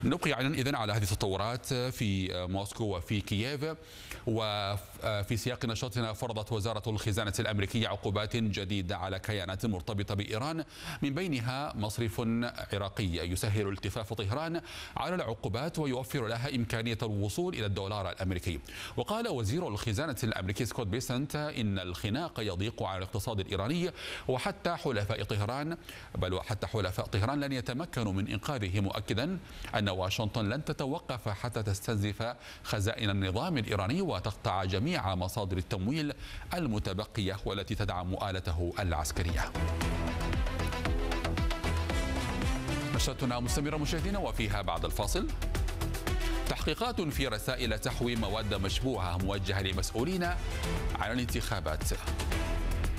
نبقي إذن على هذه التطورات في موسكو وفي كييف. وفي سياق نشاطنا، فرضت وزارة الخزانة الأمريكية عقوبات جديدة على كيانات مرتبطة بإيران، من بينها مصرف عراقي يسهل التفاف طهران على العقوبات ويوفر لها إمكانية الوصول إلى الدولار الأمريكي. وقال وزير الخزانة الأمريكي سكوت بيسنت إن الخناق يضيق على الاقتصاد الإيراني، وحتى حلفاء طهران لن يتمكنوا من إنقاذه، مؤكدا أن واشنطن لن تتوقف حتى تستنزف خزائن النظام الإيراني وتقطع جميع مصادر التمويل المتبقية والتي تدعم آلته العسكرية. نشرتنا مستمرة مشاهدينا، وفيها بعد الفاصل تحقيقات في رسائل تحوي مواد مشبوهة موجهة لمسؤولين عن الانتخابات.